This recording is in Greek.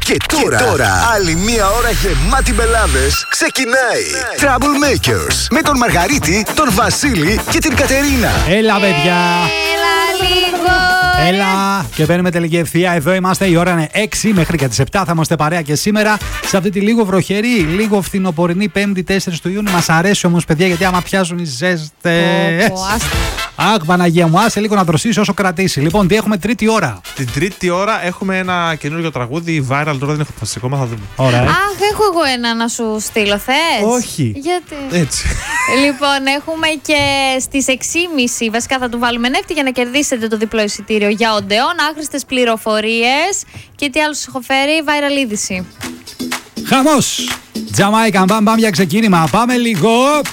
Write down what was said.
Και τώρα, άλλη μία ώρα γεμάτη μπελάδες ξεκινάει. Troublemakers με τον Μαργαρίτη, τον Βασίλη και την Κατερίνα. Έλα, παιδιά! Έλα λίγο! Έλα! Και παίρνουμε τελική ευθεία. Εδώ είμαστε. Η ώρα είναι 6 μέχρι και τις 7. Θα είμαστε παρέα και σήμερα σε αυτή τη λίγο βροχερή, λίγο φθινοπορεινή 5η 4 του Ιούνιου. Μας αρέσει όμως, παιδιά, γιατί άμα πιάσουν οι ζέστες. Αχ, Παναγία μου, άσε λίγο να δροσίσει όσο κρατήσει. Λοιπόν, τι έχουμε τρίτη ώρα? Την τρίτη ώρα έχουμε ένα καινούργιο τραγούδι, viral, τώρα δεν έχω φτάσει ακόμα, θα δούμε. Ωραία. Αχ, έχω εγώ ένα να σου στείλω, θες? Όχι. Γιατί? Έτσι. Λοιπόν, έχουμε και στις 6.30 βασικά θα του βάλουμε νεύτη για να κερδίσετε το διπλό εισιτήριο για Οντεόν, άχρηστες πληροφορίες και τι άλλο σας έχω φέρει, viral είδηση. Χαμός! Τζαμάικα, πάμε για ξεκίνημα. Πάμε λίγο.